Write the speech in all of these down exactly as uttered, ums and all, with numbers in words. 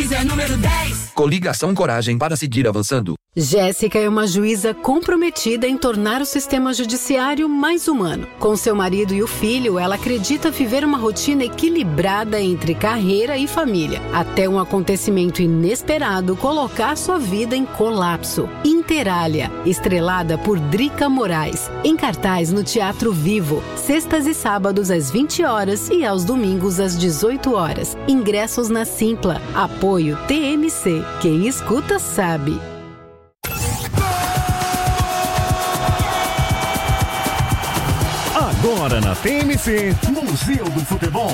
juiz é número dez. Coligação Coragem para seguir avançando. Jéssica é uma juíza comprometida em tornar o sistema judiciário mais humano. Com seu marido e o filho, ela acredita viver uma rotina equilibrada entre carreira e família, até um acontecimento inesperado colocar sua vida em colapso. Interália, estrelada por Drica Moraes, em cartaz no Teatro Vivo, sextas e sábados às vinte horas e aos domingos às dezoito horas. Ingressos na Simpla. Apoio T M C. Quem escuta sabe. Agora na T M C, Museu do Futebol.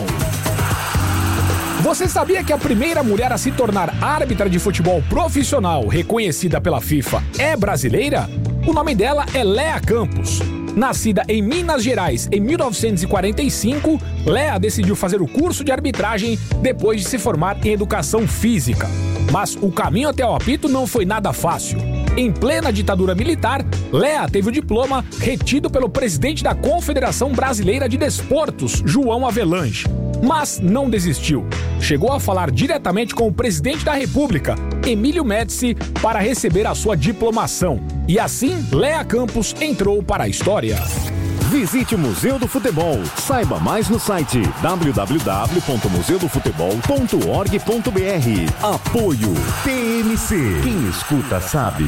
Você sabia que a primeira mulher a se tornar árbitra de futebol profissional reconhecida pela FIFA é brasileira? O nome dela é Léa Campos. Nascida em Minas Gerais em mil novecentos e quarenta e cinco, Léa decidiu fazer o curso de arbitragem depois de se formar em educação física. Mas o caminho até o apito não foi nada fácil. Em plena ditadura militar, Léa teve o diploma retido pelo presidente da Confederação Brasileira de Desportos, João Avelange. Mas não desistiu. Chegou a falar diretamente com o presidente da República, Emílio Médici, para receber a sua diplomação. E assim, Léa Campos entrou para a história. Visite o Museu do Futebol. Saiba mais no site w w w ponto museu do futebol ponto org ponto b r. Apoio T M C. Quem escuta sabe.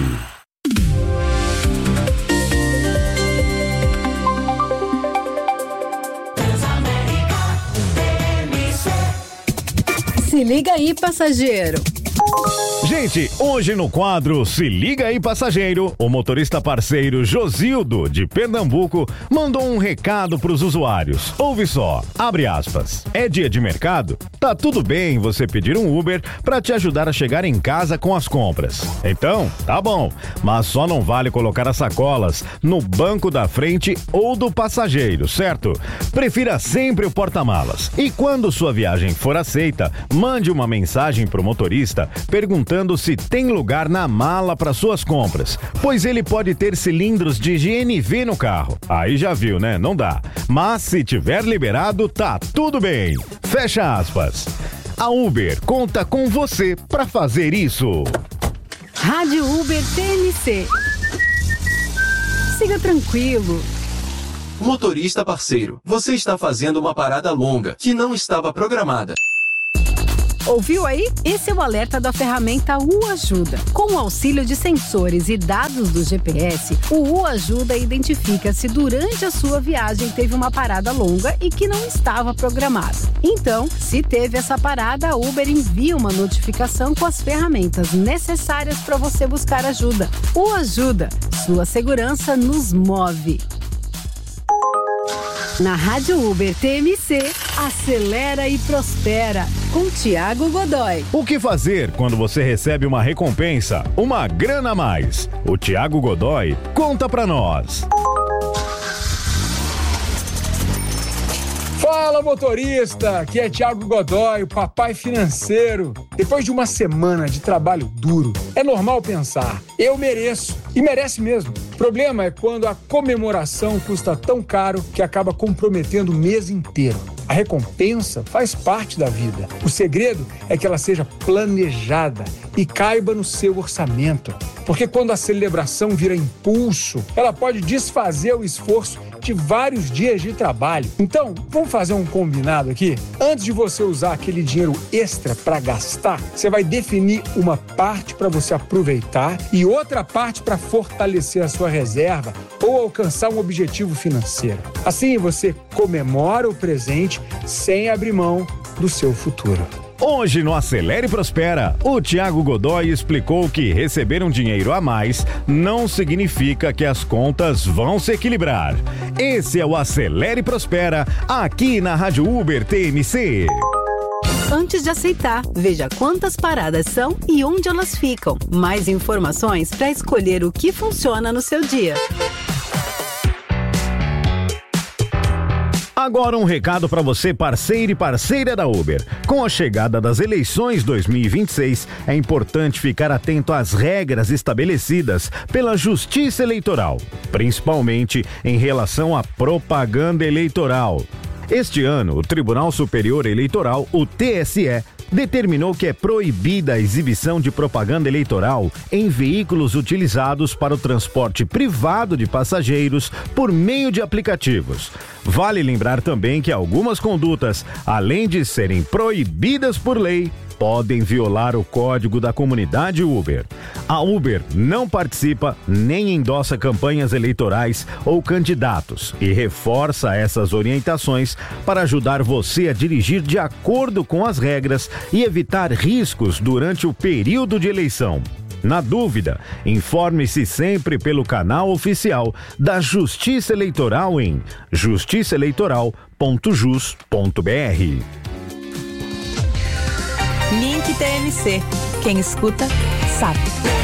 Se liga aí, passageiro. Gente, hoje no quadro Se Liga aí, Passageiro, o motorista parceiro Josildo, de Pernambuco, mandou um recado pros usuários. Ouve só, abre aspas. É dia de mercado? Tá tudo bem você pedir um Uber pra te ajudar a chegar em casa com as compras. Então, tá bom, mas só não vale colocar as sacolas no banco da frente ou do passageiro, certo? Prefira sempre o porta-malas. E quando sua viagem for aceita, mande uma mensagem pro motorista perguntando se tem lugar na mala para suas compras, pois ele pode ter cilindros de G N V no carro. Aí já viu, né? Não dá. Mas se tiver liberado, tá tudo bem. Fecha aspas. A Uber conta com você para fazer isso. Rádio Uber T M C. Siga tranquilo. Motorista parceiro, você está fazendo uma parada longa que não estava programada. Ouviu aí? Esse é o alerta da ferramenta U Ajuda. Com o auxílio de sensores e dados do G P S, o U Ajuda identifica se durante a sua viagem teve uma parada longa e que não estava programada. Então, se teve essa parada, a Uber envia uma notificação com as ferramentas necessárias para você buscar ajuda. U Ajuda. Sua segurança nos move. Na Rádio Uber T M C, acelera e prospera, com Tiago Godoy. O que fazer quando você recebe uma recompensa, uma grana a mais? O Tiago Godoy conta pra nós. Fala, motorista! Aqui é Tiago Godoy, o papai financeiro. Depois de uma semana de trabalho duro, é normal pensar, eu mereço, e merece mesmo. O problema é quando a comemoração custa tão caro que acaba comprometendo o mês inteiro. A recompensa faz parte da vida. O segredo é que ela seja planejada e caiba no seu orçamento. Porque quando a celebração vira impulso, ela pode desfazer o esforço de vários dias de trabalho. Então, vamos fazer um combinado aqui? Antes de você usar aquele dinheiro extra para gastar, você vai definir uma parte para você aproveitar e outra parte para fortalecer a sua reserva ou alcançar um objetivo financeiro. Assim, você comemora o presente sem abrir mão do seu futuro. Hoje no Acelere e Prospera, o Tiago Godoy explicou que receber um dinheiro a mais não significa que as contas vão se equilibrar. Esse é o Acelere e Prospera, aqui na Rádio Uber T M C. Antes de aceitar, veja quantas paradas são e onde elas ficam. Mais informações para escolher o que funciona no seu dia. Agora um recado para você, parceiro e parceira da Uber. Com a chegada das eleições dois mil e vinte e seis, é importante ficar atento às regras estabelecidas pela Justiça Eleitoral, principalmente em relação à propaganda eleitoral. Este ano, o Tribunal Superior Eleitoral, o T S E, determinou que é proibida a exibição de propaganda eleitoral em veículos utilizados para o transporte privado de passageiros por meio de aplicativos. Vale lembrar também que algumas condutas, além de serem proibidas por lei, podem violar o código da comunidade Uber. A Uber não participa nem endossa campanhas eleitorais ou candidatos e reforça essas orientações para ajudar você a dirigir de acordo com as regras e evitar riscos durante o período de eleição. Na dúvida, informe-se sempre pelo canal oficial da Justiça Eleitoral em justiça eleitoral ponto jus ponto b r. Link T M C. Quem escuta, sabe.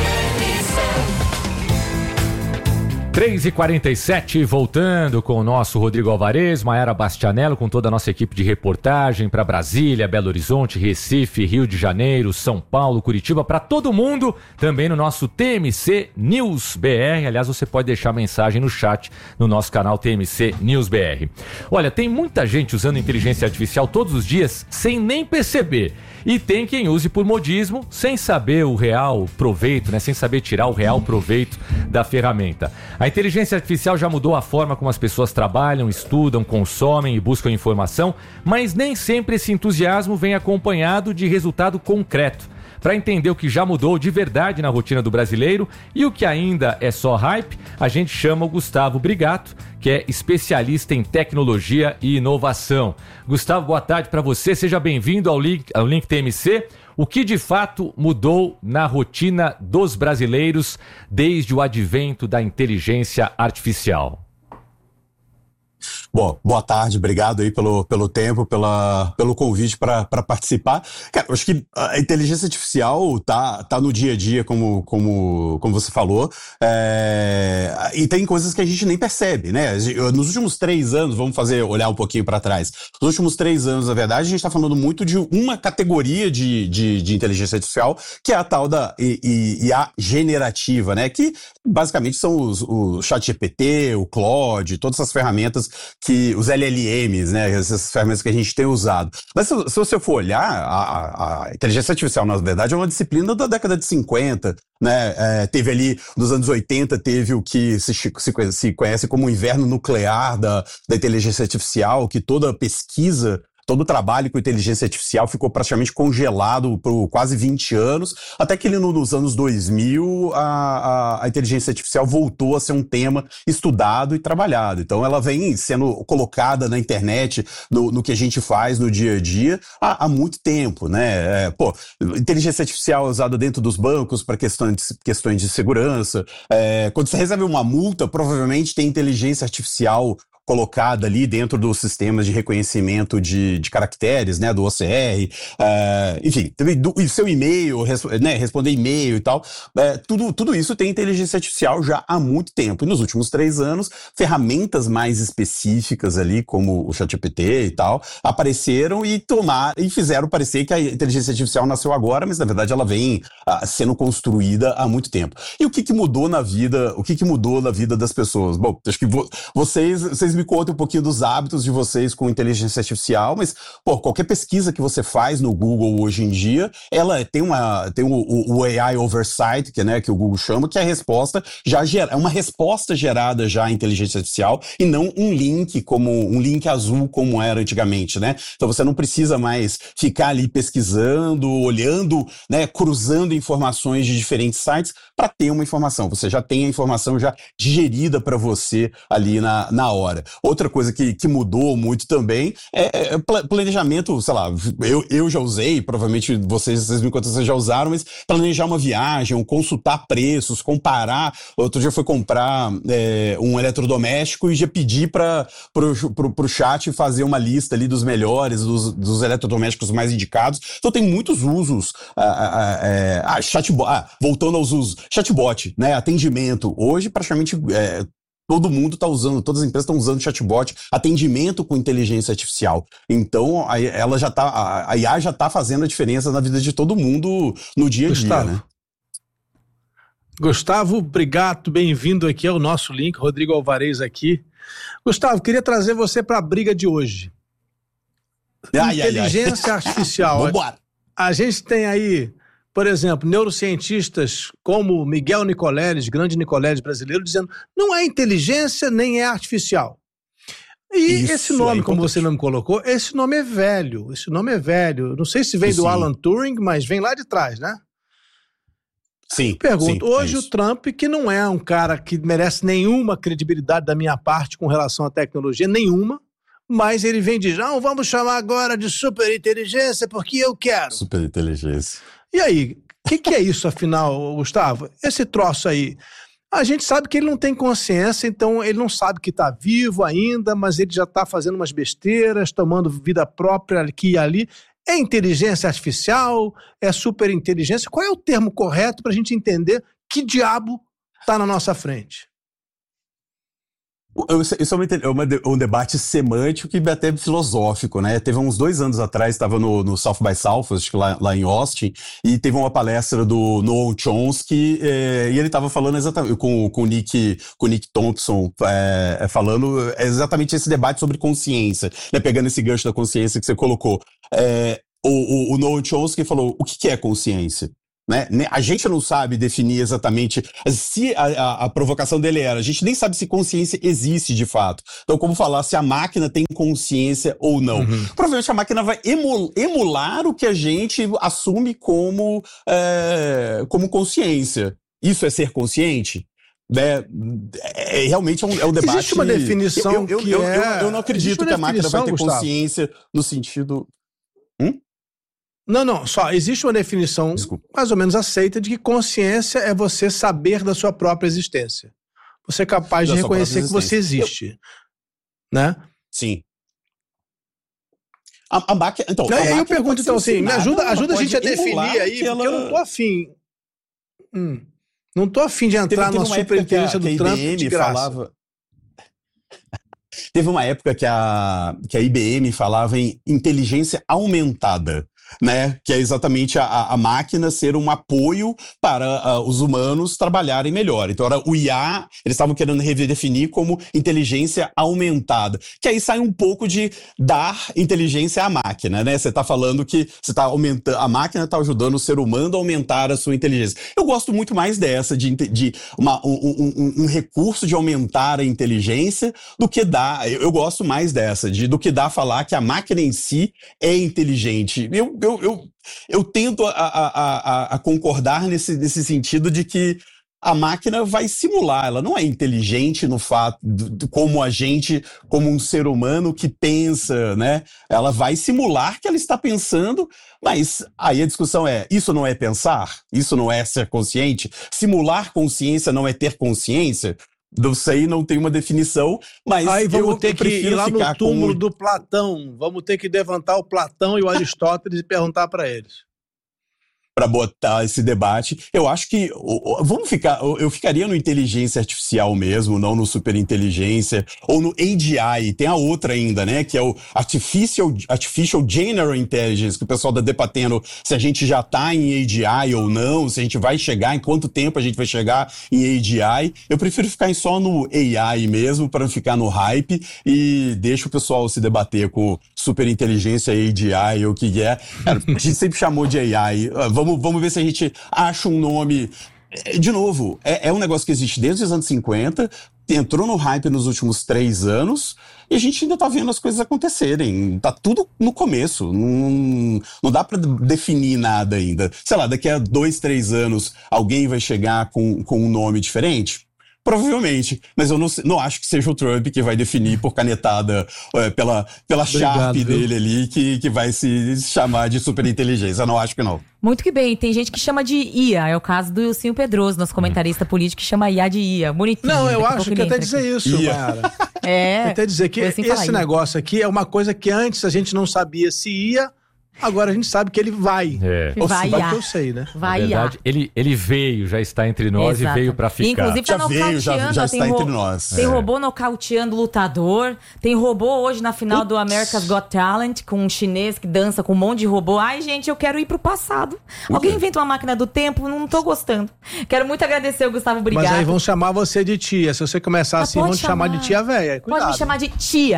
três e quarenta e sete, voltando com o nosso Rodrigo Alvarez, Maiara Bastianello, com toda a nossa equipe de reportagem para Brasília, Belo Horizonte, Recife, Rio de Janeiro, São Paulo, Curitiba, para todo mundo, também no nosso T M C News B R. Aliás, você pode deixar mensagem no chat no nosso canal T M C News B R. Olha, tem muita gente usando inteligência artificial todos os dias sem nem perceber. E tem quem use por modismo, sem saber o real proveito, né? Sem saber tirar o real proveito da ferramenta. A inteligência artificial já mudou a forma como as pessoas trabalham, estudam, consomem e buscam informação, mas nem sempre esse entusiasmo vem acompanhado de resultado concreto. Para entender o que já mudou de verdade na rotina do brasileiro e o que ainda é só hype, a gente chama o Gustavo Brigato, que é especialista em tecnologia e inovação. Gustavo, boa tarde para você, seja bem-vindo ao Link, ao Link T M C. O que de fato mudou na rotina dos brasileiros desde o advento da inteligência artificial? Bom, boa tarde, obrigado aí pelo, pelo tempo, pela, pelo convite para participar. Cara, eu acho que a inteligência artificial tá, tá no dia a dia, como, como, como você falou, é, e tem coisas que a gente nem percebe, né? Nos últimos três anos, vamos fazer, olhar um pouquinho para trás, nos últimos três anos, na verdade, a gente está falando muito de uma categoria de, de, de inteligência artificial, que é a tal da I A generativa, né? Que basicamente são os, o ChatGPT, o Claude, todas essas ferramentas que os L L Ms, né, essas ferramentas que a gente tem usado. Mas se, se você for olhar, a, a inteligência artificial, na verdade, é uma disciplina da década de cinquenta, né, é, teve ali, nos anos oitenta, teve o que se, se, se conhece como o inverno nuclear da, da inteligência artificial, que toda pesquisa, todo o trabalho com inteligência artificial ficou praticamente congelado por quase vinte anos, até que ele, nos anos dois mil, a, a, a inteligência artificial voltou a ser um tema estudado e trabalhado. Então ela vem sendo colocada na internet, no, no que a gente faz no dia a dia, há, há muito tempo, né? É, pô, inteligência artificial é usada dentro dos bancos para questões, questões de segurança. É, quando você recebe uma multa, provavelmente tem inteligência artificial colocada ali dentro dos sistemas de reconhecimento de, de caracteres, né, do O C R, uh, enfim, do, seu e-mail, res, né, responder e-mail e tal, uh, tudo, tudo isso tem inteligência artificial já há muito tempo. E nos últimos três anos, ferramentas mais específicas ali, como o ChatGPT e tal, apareceram e, tomar, e fizeram parecer que a inteligência artificial nasceu agora, mas na verdade ela vem uh, sendo construída há muito tempo. E o que, que mudou na vida, o que, que mudou na vida das pessoas? Bom, acho que vo, vocês, vocês me contem um pouquinho dos hábitos de vocês com inteligência artificial, mas, pô, qualquer pesquisa que você faz no Google hoje em dia, ela tem uma, tem o, o, o A I Oversight, que, né, que o Google chama, que é a resposta já gera, é uma resposta gerada já em inteligência artificial e não um link como, um link azul como era antigamente, né? Então você não precisa mais ficar ali pesquisando, olhando, né, cruzando informações de diferentes sites para ter uma informação. Você já tem a informação já digerida para você ali na, na hora. Outra coisa que, que mudou muito também é, é planejamento, sei lá, eu, eu já usei, provavelmente vocês, vocês me contam, vocês já usaram, mas planejar uma viagem, consultar preços, comparar. Outro dia foi comprar é, um eletrodoméstico e já pedir para o chat fazer uma lista ali dos melhores, dos, dos eletrodomésticos mais indicados. Então tem muitos usos. Ah, ah, ah, chatbot, ah, voltando aos usos, chatbot, né, atendimento. Hoje, praticamente, é, todo mundo está usando, todas as empresas estão usando chatbot, atendimento com inteligência artificial. Então, a, ela já tá, a I A já está fazendo a diferença na vida de todo mundo no dia a Gustavo. dia, né? Gustavo Brigato, bem-vindo aqui ao nosso link, Rodrigo Alvarez aqui. Gustavo, queria trazer você para a briga de hoje. Ai, inteligência ai, ai. artificial. Vambora. a gente tem aí, por exemplo, neurocientistas como Miguel Nicoleles, grande Nicoleles brasileiro, dizendo não é inteligência nem é artificial. E Isso esse nome, é como você mesmo colocou, esse nome é velho, esse nome é velho. Não sei se vem sim. do Alan Turing, mas vem lá de trás, né? Sim. Pergunto, sim, hoje é o Trump, que não é um cara que merece nenhuma credibilidade da minha parte com relação à tecnologia, nenhuma, mas ele vem de, não, vamos chamar agora de superinteligência porque eu quero. Superinteligência. E aí, o que, que é isso afinal, Gustavo? Esse troço aí, a gente sabe que ele não tem consciência, então ele não sabe que está vivo ainda, mas ele já está fazendo umas besteiras, tomando vida própria aqui e ali. É inteligência artificial? É superinteligência? Qual é o termo correto para a gente entender que diabo está na nossa frente? Isso é uma, um debate semântico e até filosófico, né? Teve uns dois anos atrás, estava no, no South by Southwest, lá, lá em Austin, e teve uma palestra do Noam Chomsky, é, e ele estava falando exatamente com, com o Nick, com o Nick Thompson, é, falando exatamente esse debate sobre consciência, né? Pegando esse gancho da consciência que você colocou. É, o, o, o Noam Chomsky falou, o que, que é consciência? Né? A gente não sabe definir exatamente se a, a, a provocação dele era, a gente nem sabe se consciência existe de fato. Então, como falar se a máquina tem consciência ou não? Uhum. Provavelmente a máquina vai emul, emular o que a gente assume como, é, como consciência. Isso é ser consciente? Né? É, realmente é um, é um debate... Existe uma definição eu, eu, que eu, é... eu, eu não acredito que a máquina vai ter Gustavo. consciência no sentido... Hum? Não, não, só existe uma definição Desculpa. mais ou menos aceita de que consciência é você saber da sua própria existência. Você é capaz da de reconhecer que você existe. Eu... Né? Sim. A, a máquina... Então, aí eu pergunto, então, assim, me ajuda, ajuda a gente a definir aí, porque ela... eu não tô afim. Hum, não tô afim de entrar teve, teve na superinteligência do Trump de graça. Falava... Teve uma época que a, que a I B M falava em inteligência aumentada. Né? Que é exatamente a, a máquina ser um apoio para uh, os humanos trabalharem melhor. Então, era o I A, eles estavam querendo redefinir como inteligência aumentada. Que aí sai um pouco de dar inteligência à máquina, né? Você está falando que você tá aumentando, a máquina está ajudando o ser humano a aumentar a sua inteligência. Eu gosto muito mais dessa, de, de uma, um, um, um recurso de aumentar a inteligência do que dar, eu, eu gosto mais dessa, de, do que dar falar que a máquina em si é inteligente. Eu Eu, eu, eu tento a, a, a, a concordar nesse, nesse sentido de que a máquina vai simular, ela não é inteligente no fato, de, de, como a gente, como um ser humano que pensa, né? Ela vai simular que ela está pensando, mas aí a discussão é, isso não é pensar? Isso não é ser consciente? Simular consciência não é ter consciência? Não sei, não tem uma definição, mas aí vamos eu, ter eu que ir lá no túmulo com... do Platão. Vamos ter que levantar o Platão e o Aristóteles e perguntar para eles. Para botar esse debate, eu acho que vamos ficar, eu ficaria no inteligência artificial mesmo, não no superinteligência ou no A G I. Tem a outra ainda, né, que é o artificial artificial general intelligence, que o pessoal tá debatendo se a gente já tá em A G I ou não, se a gente vai chegar, em quanto tempo a gente vai chegar em A G I. Eu prefiro ficar só no A I mesmo para não ficar no hype e deixa o pessoal se debater com superinteligência, A G I ou o que é. Cara, a gente sempre chamou de A I. Vamos Vamos, vamos ver se a gente acha um nome. De novo, é, é um negócio que existe desde os anos cinquenta, entrou no hype nos últimos três anos e a gente ainda tá vendo as coisas acontecerem. Tá tudo no começo. Não, não dá para definir nada ainda. Sei lá, daqui a dois, três anos alguém vai chegar com, com um nome diferente? Provavelmente, mas eu não, não acho que seja o Trump que vai definir por canetada é, pela, pela Obrigado, Sharp viu? dele ali que, que vai se chamar de superinteligência. Eu não acho que não. Muito que bem, tem gente que chama de I A, é o caso do Ilcinho Pedroso, nosso comentarista político, que chama I A de I A, bonitinho. Não, eu acho que até dizer aqui. isso, Mayara. É. Até dizer que assim esse negócio aqui é uma coisa que antes a gente não sabia se ia, agora a gente sabe que ele vai. É. Ou vai, vai que eu sei, né? Vai, Na verdade, ele, ele veio, já está entre nós. Exato. E veio pra ficar. Inclusive tá já veio, já, já está ro- entre nós. Tem é. robô nocauteando lutador, tem robô hoje na final Ups. do America's Got Talent, com um chinês que dança com um monte de robô. Ai, gente, eu quero ir pro passado. Uhum. Alguém inventa uma máquina do tempo? Não tô gostando. Quero muito agradecer o Gustavo, obrigado. Mas aí vão chamar você de tia. Se você começar Mas assim, vão te chamar, chamar de tia velha. Pode me chamar de tia.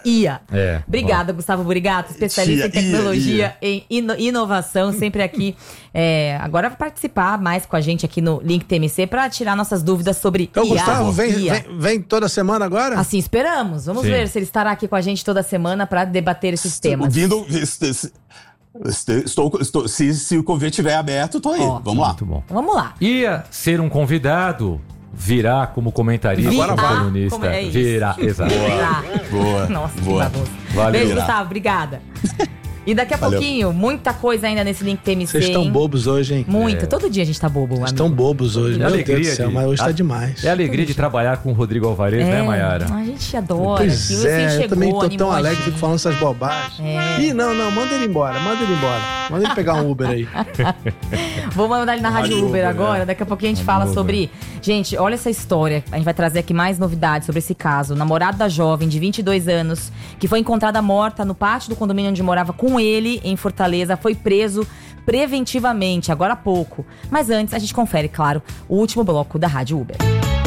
Ia. É, Obrigada, Gustavo Burigato, especialista Tia, em tecnologia, ia, em ino- inovação, sempre aqui. É, agora vai participar mais com a gente aqui no Link T M C para tirar nossas dúvidas sobre Então, I A. Gustavo, vem, I A. vem, vem toda semana agora? Assim esperamos. Vamos Sim. ver se ele estará aqui com a gente toda semana para debater esses temas. Vindo, estou, estou, se, se o convite estiver aberto, tô aí. Ó, Vamos lá. Muito bom. Vamos lá. Ia ser um convidado, virá como comentarista, Virá como colunista. como- é isso. Virá, exato. Ah, Boa. Nossa, boa. que bagunça. Valeu. Beijo, Virá. Gustavo. Obrigada. E daqui a Valeu. pouquinho, muita coisa ainda nesse Link T M C. Vocês estão hein? bobos hoje, hein? Muito. É. Todo dia a gente tá bobo, Vocês amigo. estão bobos hoje. É Meu Deus alegria do céu, de- mas hoje a- tá demais. É a alegria de trabalhar com o Rodrigo Alvarez, né, Mayara? A gente adora. Pois que você é, chegou, eu também tô animou tão a alegre, gente. fico falando essas bobagens. É. Ih, não, não, manda ele embora, manda ele embora. Manda ele pegar um Uber aí. Vou mandar ele na Rádio Rádio Uber Uber, agora. é. Daqui a pouquinho a gente Rádio fala Uber. sobre... Gente, olha essa história. A gente vai trazer aqui mais novidades sobre esse caso. O namorado da jovem, de vinte e dois anos, que foi encontrada morta no pátio do condomínio onde morava com ele, em Fortaleza, foi preso preventivamente, agora há pouco. Mas antes, a gente confere, claro, o último bloco da Rádio Uber.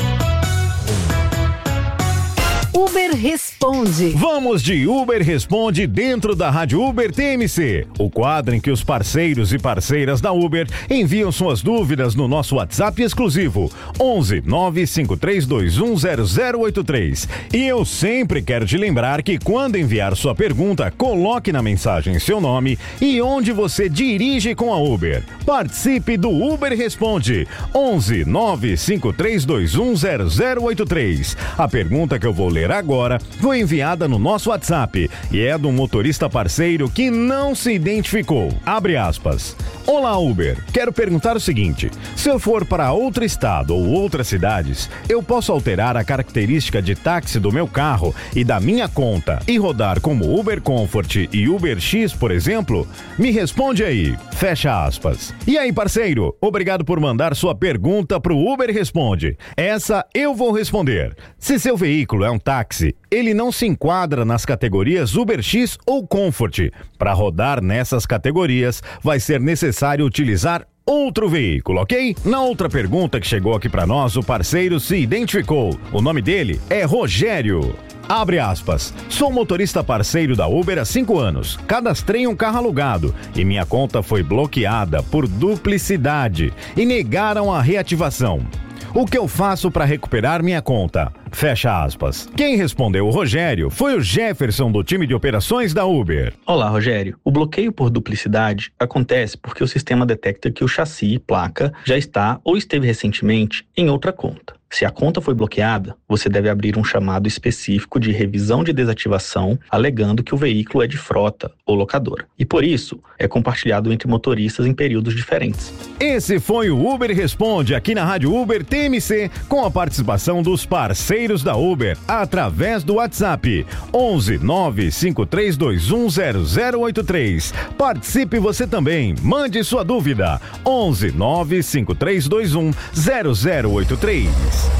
Uber Responde. Vamos de Uber Responde dentro da Rádio Uber T M C, o quadro em que os parceiros e parceiras da Uber enviam suas dúvidas no nosso WhatsApp exclusivo onze nove cinco três dois um zero zero oito três. E eu sempre quero te lembrar que quando enviar sua pergunta, coloque na mensagem seu nome e onde você dirige com a Uber. Participe do Uber Responde onze nove cinco três dois um zero zero oito três. A pergunta que eu vou ler agora foi enviada no nosso WhatsApp e é do motorista parceiro que não se identificou. Abre aspas. Olá, Uber. Quero perguntar o seguinte: se eu for para outro estado ou outras cidades, eu posso alterar a característica de táxi do meu carro e da minha conta e rodar como Uber Comfort e Uber X, por exemplo? Me responde aí. Fecha aspas. E aí, parceiro? Obrigado por mandar sua pergunta pro Uber Responde. Essa eu vou responder. Se seu veículo é um táxi, ele não se enquadra nas categorias Uber X ou Comfort. Para rodar nessas categorias, vai ser necessário utilizar outro veículo, ok? Na outra pergunta que chegou aqui para nós, o parceiro se identificou. O nome dele é Rogério. Abre aspas. Sou motorista parceiro da Uber há cinco anos. Cadastrei um carro alugado e minha conta foi bloqueada por duplicidade e negaram a reativação. O que eu faço para recuperar minha conta? Fecha aspas. Quem respondeu o Rogério foi o Jefferson do time de operações da Uber. Olá, Rogério. O bloqueio por duplicidade acontece porque o sistema detecta que o chassi e placa já está ou esteve recentemente em outra conta. Se a conta foi bloqueada, você deve abrir um chamado específico de revisão de desativação, alegando que o veículo é de frota ou locadora. E por isso, é compartilhado entre motoristas em períodos diferentes. Esse foi o Uber Responde aqui na Rádio Uber T M C, com a participação dos parceiros da Uber, através do WhatsApp onze nove cinco três dois um zero zero oito três. Participe você também, mande sua dúvida, onze nove cinco três dois um zero zero oito três.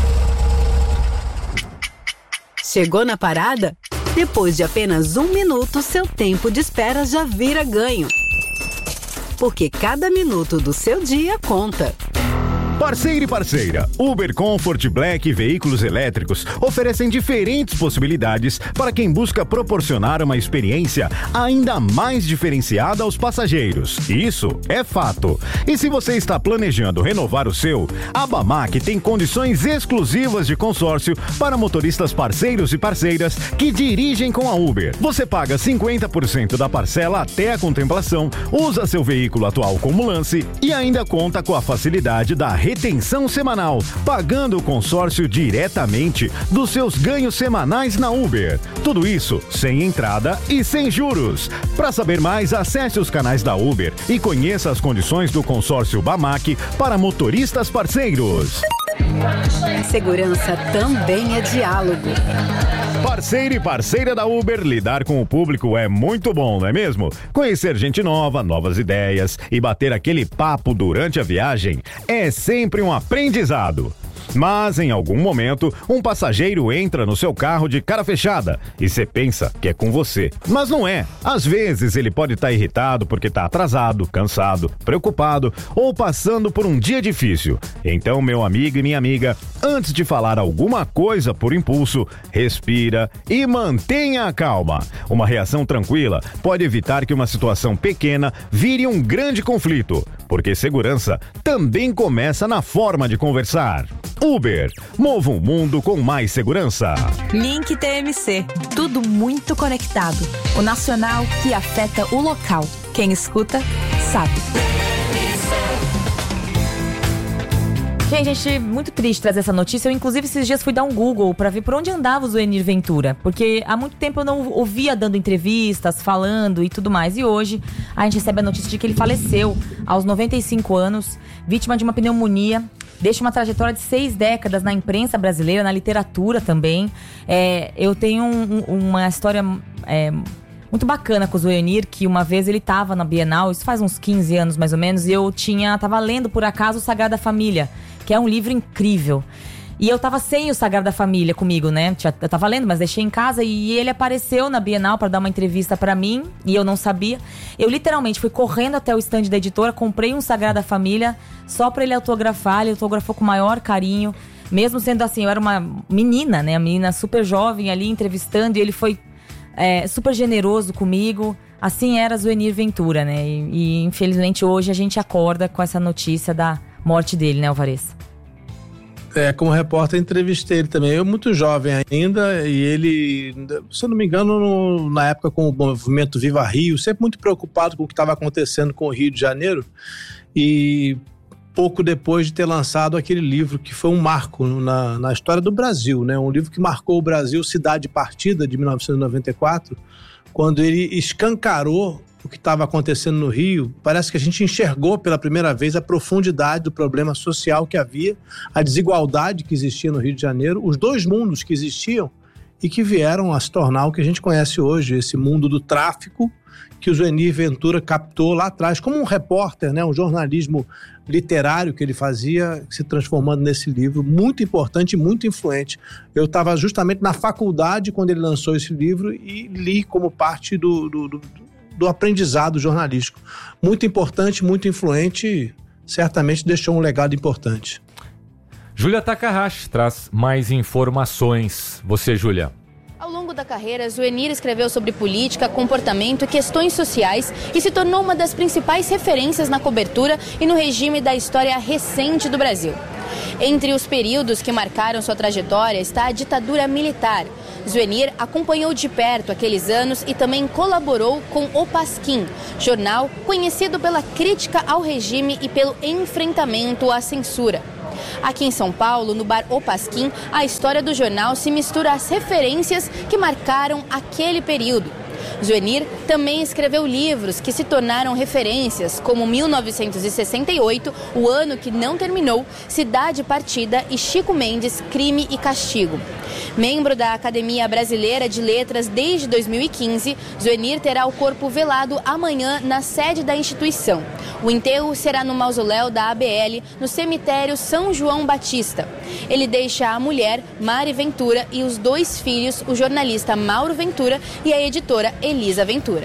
Chegou na parada? Depois de apenas um minuto, seu tempo de espera já vira ganho. Porque cada minuto do seu dia conta. Parceiro e parceira, Uber Comfort Black e veículos elétricos oferecem diferentes possibilidades para quem busca proporcionar uma experiência ainda mais diferenciada aos passageiros. Isso é fato. E se você está planejando renovar o seu, a Bamac tem condições exclusivas de consórcio para motoristas parceiros e parceiras que dirigem com a Uber. Você paga cinquenta por cento da parcela até a contemplação, usa seu veículo atual como lance e ainda conta com a facilidade da retenção semanal, pagando o consórcio diretamente dos seus ganhos semanais na Uber. Tudo isso sem entrada e sem juros. Para saber mais, acesse os canais da Uber e conheça as condições do consórcio Bamac para motoristas parceiros. Segurança também é diálogo. Parceiro e parceira da Uber, lidar com o público é muito bom, não é mesmo? Conhecer gente nova, novas ideias e bater aquele papo durante a viagem é sempre um aprendizado. Mas em algum momento, um passageiro entra no seu carro de cara fechada e você pensa que é com você. Mas não é. Às vezes ele pode estar irritado porque está atrasado, cansado, preocupado ou passando por um dia difícil. Então, meu amigo e minha amiga, antes de falar alguma coisa por impulso, respira e mantenha a calma. Uma reação tranquila pode evitar que uma situação pequena vire um grande conflito, porque segurança também começa na forma de conversar. Uber, mova um mundo com mais segurança. Link T M C, tudo muito conectado. O nacional que afeta o local. Quem escuta, sabe. Gente, gente, muito triste trazer essa notícia. Eu, inclusive, esses dias fui dar um Google pra ver por onde andava o Zuenir Ventura. Porque há muito tempo eu não ouvia dando entrevistas, falando e tudo mais. E hoje a gente recebe a notícia de que ele faleceu aos noventa e cinco anos, vítima de uma pneumonia. Deixa uma trajetória de seis décadas na imprensa brasileira, na literatura também. É, eu tenho um, uma história é, muito bacana com o Zuenir, que uma vez ele estava na Bienal, isso faz uns quinze anos mais ou menos, e eu tinha, tava lendo por acaso o Sagrada Família, que é um livro incrível. E eu tava sem o Sagrada Família comigo, né? Eu tava lendo, mas deixei em casa e ele apareceu na Bienal para dar uma entrevista pra mim e eu não sabia. Eu literalmente fui correndo até o stand da editora, comprei um Sagrada Família só pra ele autografar. Ele autografou com o maior carinho. Mesmo sendo assim, eu era uma menina, né? Uma menina super jovem ali entrevistando e ele foi é, super generoso comigo. Assim era Zuenir Ventura, né? E, e infelizmente hoje a gente acorda com essa notícia da morte dele, né, Alvarez? É, como repórter entrevistei ele também, eu muito jovem ainda, e ele, se eu não me engano, no, na época com o movimento Viva Rio, sempre muito preocupado com o que estava acontecendo com o Rio de Janeiro, e pouco depois de ter lançado aquele livro que foi um marco na, na história do Brasil, né? Um livro que marcou o Brasil, Cidade Partida, de mil novecentos e noventa e quatro, quando ele escancarou o que estava acontecendo no Rio. Parece que a gente enxergou pela primeira vez a profundidade do problema social que havia, a desigualdade que existia no Rio de Janeiro, os dois mundos que existiam e que vieram a se tornar o que a gente conhece hoje, esse mundo do tráfico que o Zuenir Ventura captou lá atrás, como um repórter, né, um jornalismo literário que ele fazia, se transformando nesse livro muito importante e muito influente. Eu estava justamente na faculdade quando ele lançou esse livro e li como parte do, do, do do aprendizado jornalístico. Muito importante, muito influente, certamente deixou um legado importante. Júlia Takahashi traz mais informações. Você, Júlia. Ao longo da carreira, Zuenir escreveu sobre política, comportamento e questões sociais e se tornou uma das principais referências na cobertura e no regime da história recente do Brasil. Entre os períodos que marcaram sua trajetória está a ditadura militar. Zuenir acompanhou de perto aqueles anos e também colaborou com O Pasquim, jornal conhecido pela crítica ao regime e pelo enfrentamento à censura. Aqui em São Paulo, no bar O Pasquim, a história do jornal se mistura às referências que marcaram aquele período. Zuenir também escreveu livros que se tornaram referências, como mil novecentos e sessenta e oito, O Ano que Não Terminou, Cidade Partida e Chico Mendes, Crime e Castigo. Membro da Academia Brasileira de Letras desde dois mil e quinze, Zuenir terá o corpo velado amanhã na sede da instituição. O enterro será no mausoléu da A B L, no cemitério São João Batista. Ele deixa a mulher, Mari Ventura, e os dois filhos, o jornalista Mauro Ventura e a editora Elisa Ventura.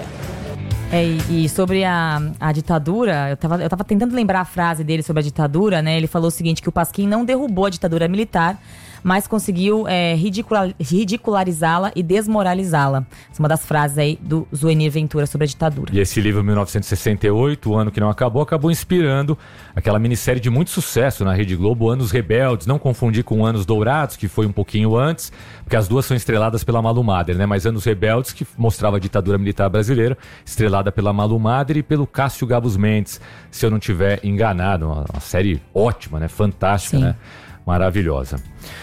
É, e sobre a, a ditadura, eu tava, eu tava tentando lembrar a frase dele sobre a ditadura, né? Ele falou o seguinte, que o Pasquim não derrubou a ditadura militar, mas conseguiu é, ridicula, ridicularizá-la e desmoralizá-la. Essa é uma das frases aí do Zuenir Ventura sobre a ditadura. E esse livro, mil novecentos e sessenta e oito, O Ano que Não Acabou, acabou inspirando aquela minissérie de muito sucesso na Rede Globo, Anos Rebeldes. Não confundir com Anos Dourados, que foi um pouquinho antes, porque as duas são estreladas pela Malu Mader, né? Mas Anos Rebeldes, que mostrava a ditadura militar brasileira, estrelada pela Malu Mader e pelo Cássio Gabus Mendes, se eu não tiver enganado. Uma, uma série ótima, né? Fantástica, Sim. né? Maravilhosa.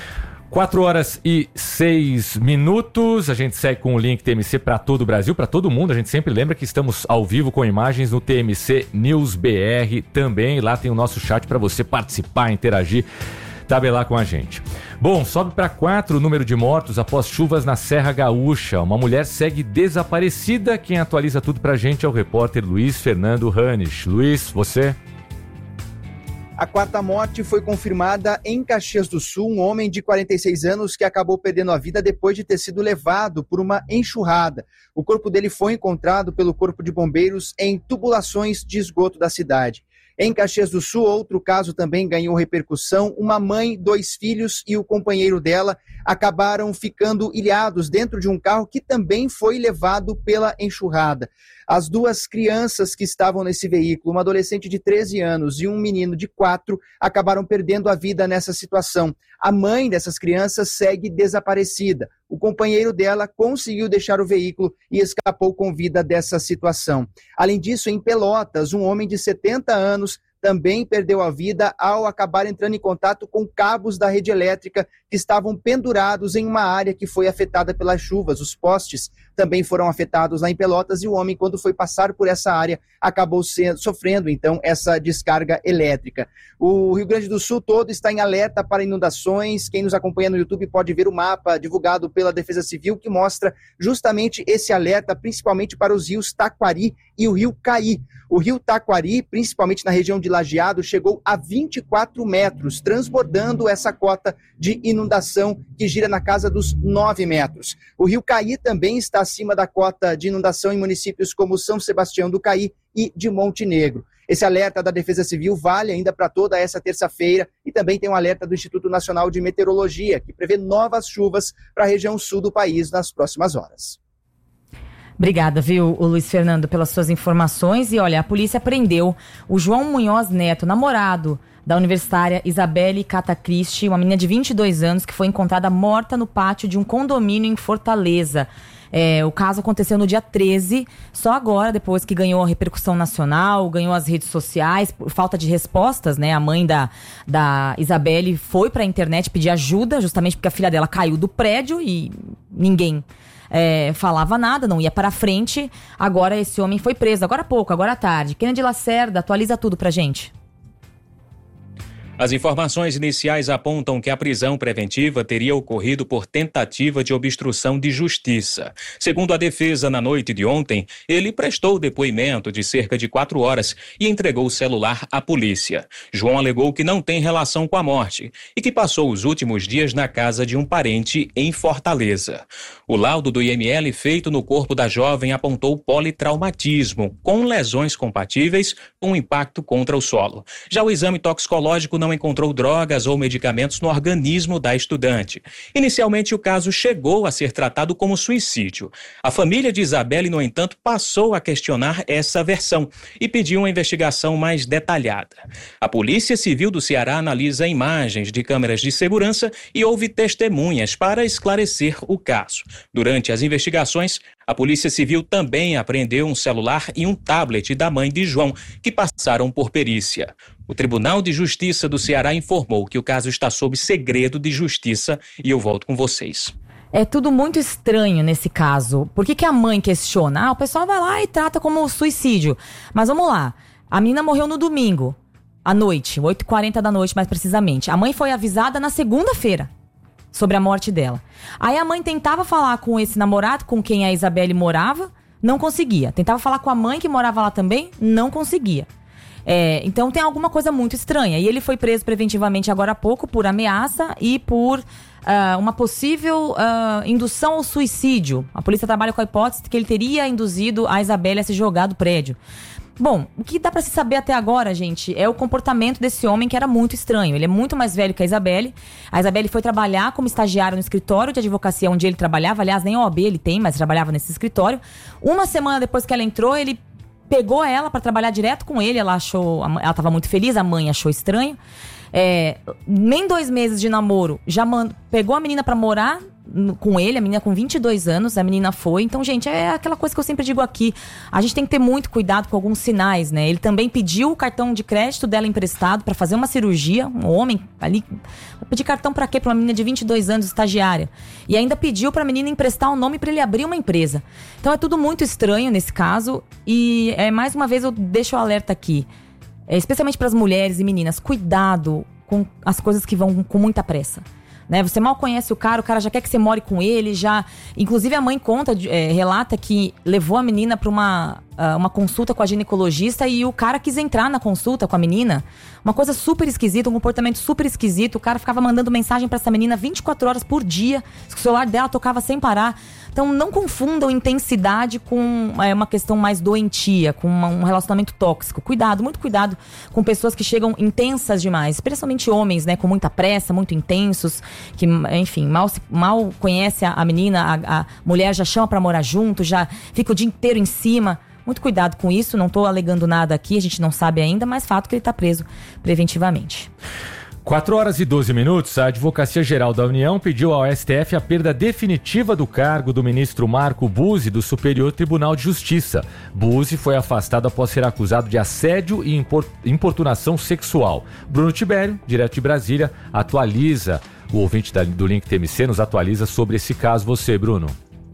quatro horas e seis minutos, a gente segue com o link T M C para todo o Brasil, para todo mundo. A gente sempre lembra que estamos ao vivo com imagens no T M C News B R também. Lá tem o nosso chat para você participar, interagir, tabelar com a gente. Bom, sobe para quatro o número de mortos após chuvas na Serra Gaúcha. Uma mulher segue desaparecida. Quem atualiza tudo para a gente é o repórter Luiz Fernando Hanisch. Luiz, você... A quarta morte foi confirmada em Caxias do Sul, um homem de quarenta e seis anos que acabou perdendo a vida depois de ter sido levado por uma enxurrada. O corpo dele foi encontrado pelo Corpo de Bombeiros em tubulações de esgoto da cidade. Em Caxias do Sul, outro caso também ganhou repercussão. Uma mãe, dois filhos e o companheiro dela acabaram ficando ilhados dentro de um carro que também foi levado pela enxurrada. As duas crianças que estavam nesse veículo, uma adolescente de treze anos e um menino de quatro, acabaram perdendo a vida nessa situação. A mãe dessas crianças segue desaparecida. O companheiro dela conseguiu deixar o veículo e escapou com vida dessa situação. Além disso, em Pelotas, um homem de setenta anos também perdeu a vida ao acabar entrando em contato com cabos da rede elétrica que estavam pendurados em uma área que foi afetada pelas chuvas. Os postes também foram afetados lá em Pelotas e o homem, quando foi passar por essa área, acabou sendo, sofrendo, então, essa descarga elétrica. O Rio Grande do Sul todo está em alerta para inundações. Quem nos acompanha no YouTube pode ver o mapa divulgado pela Defesa Civil que mostra justamente esse alerta, principalmente para os rios Taquari e o Rio Caí. O rio Taquari, principalmente na região de Lajeado, chegou a vinte e quatro metros, transbordando essa cota de inundação que gira na casa dos nove metros. O rio Caí também está acima da cota de inundação em municípios como São Sebastião do Caí e de Monte Negro. Esse alerta da Defesa Civil vale ainda para toda essa terça-feira e também tem um alerta do Instituto Nacional de Meteorologia, que prevê novas chuvas para a região sul do país nas próximas horas. Obrigada, viu, o Luiz Fernando, pelas suas informações. E olha, a polícia prendeu o João Munhoz Neto, namorado da universitária Isabelle Catacristi, uma menina de vinte e dois anos que foi encontrada morta no pátio de um condomínio em Fortaleza. É, o caso aconteceu no dia treze, só agora, depois que ganhou a repercussão nacional, ganhou as redes sociais, por falta de respostas, né? A mãe da, da Isabelle foi para a internet pedir ajuda, justamente porque a filha dela caiu do prédio e ninguém é, falava nada, não ia para frente. Agora esse homem foi preso, agora há pouco, agora à tarde. Kennedy Lacerda atualiza tudo pra gente. As informações iniciais apontam que a prisão preventiva teria ocorrido por tentativa de obstrução de justiça. Segundo a defesa, na noite de ontem, ele prestou depoimento de cerca de quatro horas e entregou o celular à polícia. João alegou que não tem relação com a morte e que passou os últimos dias na casa de um parente em Fortaleza. O laudo do I M L feito no corpo da jovem apontou politraumatismo, com lesões compatíveis com impacto contra o solo. Já o exame toxicológico não encontrou drogas ou medicamentos no organismo da estudante. Inicialmente, o caso chegou a ser tratado como suicídio. A família de Isabelle, no entanto, passou a questionar essa versão e pediu uma investigação mais detalhada. A Polícia Civil do Ceará analisa imagens de câmeras de segurança e ouve testemunhas para esclarecer o caso. Durante as investigações, a Polícia Civil também apreendeu um celular e um tablet da mãe de João, que passaram por perícia. O Tribunal de Justiça do Ceará informou que o caso está sob segredo de justiça e eu volto com vocês. É tudo muito estranho nesse caso. Por que que a mãe questiona? Ah, o pessoal vai lá e trata como suicídio. Mas vamos lá. A menina morreu no domingo, à noite, oito e quarenta da noite mais precisamente. A mãe foi avisada na segunda-feira sobre a morte dela. Aí a mãe tentava falar com esse namorado com quem a Isabelle morava, não conseguia. Tentava falar com a mãe que morava lá também, não conseguia. É, então tem alguma coisa muito estranha. E ele foi preso preventivamente agora há pouco por ameaça e por uh, uma possível uh, indução ao suicídio. A polícia trabalha com a hipótese de que ele teria induzido a Isabelle a se jogar do prédio. Bom, o que dá pra se saber até agora, gente, é o comportamento desse homem, que era muito estranho. Ele é muito mais velho que a Isabelle. A Isabelle foi trabalhar como estagiária no escritório de advocacia onde ele trabalhava. Aliás, nem O A B ele tem, mas trabalhava nesse escritório. Uma semana depois que ela entrou, ele pegou ela pra trabalhar direto com ele. Ela achou, ela tava muito feliz, a mãe achou estranho. É, nem dois meses de namoro, já mand... pegou a menina pra morar com ele, a menina com vinte e dois anos, a menina foi. Então, gente, é aquela coisa que eu sempre digo aqui, a gente tem que ter muito cuidado com alguns sinais, né? Ele também pediu o cartão de crédito dela emprestado pra fazer uma cirurgia, um homem ali, pedir cartão pra quê? Pra uma menina de vinte e dois anos, estagiária. E ainda pediu pra menina emprestar o nome pra ele abrir uma empresa. Então é tudo muito estranho nesse caso. E é, mais uma vez eu deixo o alerta aqui, é, especialmente pras mulheres e meninas, cuidado com as coisas que vão com muita pressa. Né? Você mal conhece o cara, o cara já quer que você more com ele, já... Inclusive a mãe conta, é, relata que levou a menina para uma uh, uma consulta com a ginecologista e o cara quis entrar na consulta com a menina. Uma coisa super esquisita, um comportamento super esquisito. O cara ficava mandando mensagem pra essa menina vinte e quatro horas por dia. O celular dela tocava sem parar. Então não confundam intensidade com é, uma questão mais doentia, com uma, um relacionamento tóxico. Cuidado, muito cuidado com pessoas que chegam intensas demais, especialmente homens, né, com muita pressa, muito intensos, que, enfim, mal, mal conhece a, a menina, a, a mulher já chama pra morar junto, já fica o dia inteiro em cima. Muito cuidado com isso, não tô alegando nada aqui, a gente não sabe ainda, mas fato que ele tá preso preventivamente. quatro horas e doze minutos, a Advocacia Geral da União pediu ao S T F a perda definitiva do cargo do ministro Marco Buzzi do Superior Tribunal de Justiça. Buzzi foi afastado após ser acusado de assédio e importunação sexual. Bruno Tibério, direto de Brasília, atualiza, o ouvinte do Link T M C nos atualiza sobre esse caso. Você, Bruno.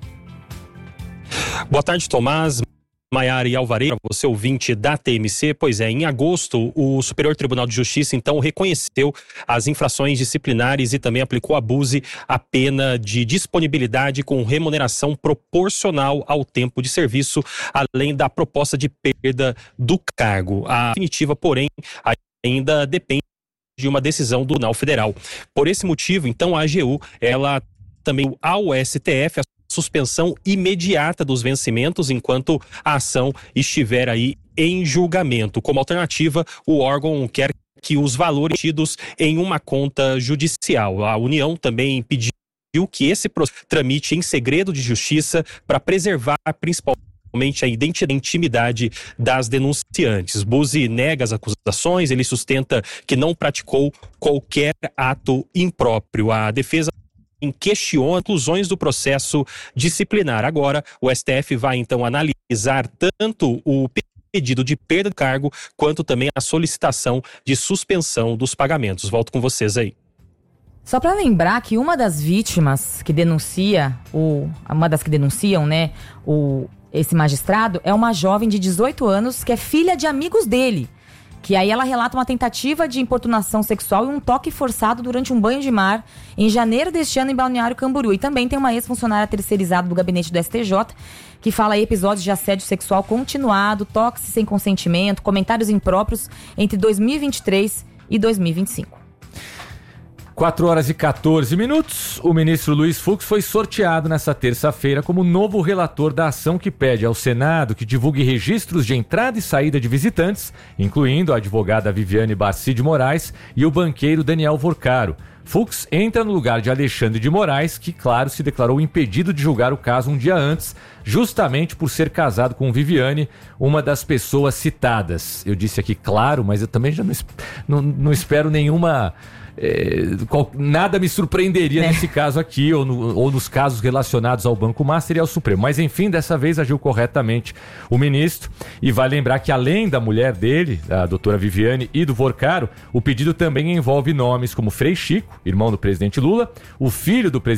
Boa tarde, Tomás. Maiara e Alvareira, você ouvinte da T M C. Pois é, em agosto, o Superior Tribunal de Justiça, então, reconheceu as infrações disciplinares e também aplicou a Buzzi a pena de disponibilidade com remuneração proporcional ao tempo de serviço, além da proposta de perda do cargo. A definitiva, porém, ainda depende de uma decisão do Tribunal Federal. Por esse motivo, então, a A G U, ela também ao S T F, a suspensão imediata dos vencimentos enquanto a ação estiver aí em julgamento. Como alternativa, o órgão quer que os valores tidos em uma conta judicial. A União também pediu que esse processo tramite em segredo de justiça para preservar principalmente a identidade e intimidade das denunciantes. Buzzi nega as acusações, ele sustenta que não praticou qualquer ato impróprio. A defesa questiona as conclusões do processo disciplinar. Agora, o S T F vai então analisar tanto o pedido de perda de cargo quanto também a solicitação de suspensão dos pagamentos. Volto com vocês aí. Só para lembrar que uma das vítimas que denuncia, o, uma das que denunciam, né, o, esse magistrado é uma jovem de dezoito anos que é filha de amigos dele. Que aí ela relata uma tentativa de importunação sexual e um toque forçado durante um banho de mar em janeiro deste ano em Balneário Camboriú. E também tem uma ex-funcionária terceirizada do gabinete do S T J que fala aí episódios de assédio sexual continuado, toques sem consentimento, comentários impróprios entre dois mil e vinte e três e dois mil e vinte e cinco. quatro horas e quatorze minutos, o ministro Luiz Fux foi sorteado nesta terça-feira como novo relator da ação que pede ao Senado que divulgue registros de entrada e saída de visitantes, incluindo a advogada Viviane Barci de Moraes e o banqueiro Daniel Vorcaro. Fux entra no lugar de Alexandre de Moraes, que, claro, se declarou impedido de julgar o caso um dia antes, justamente por ser casado com Viviane, uma das pessoas citadas. Eu disse aqui claro, mas eu também já não, não, não espero nenhuma... É, qual, nada me surpreenderia é. nesse caso aqui, ou, no, ou nos casos relacionados ao Banco Master e ao Supremo. Mas enfim, dessa vez agiu corretamente o ministro. E vai lembrar que além da mulher dele, a doutora Viviane, e do Vorcaro, o pedido também envolve nomes como Frei Chico, irmão do presidente Lula, o filho do presidente